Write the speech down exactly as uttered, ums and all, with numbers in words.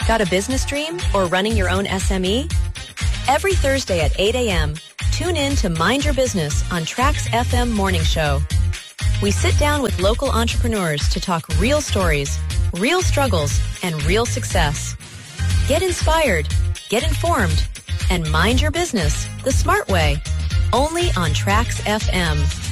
Got a business dream or running your own S M E? Every Thursday at eight a.m., tune in to Mind Your Business on Trax F M Morning Show. We sit down with local entrepreneurs to talk real stories, real struggles, and real success. Get inspired, get informed, and mind your business the smart way. Only on Trax F M.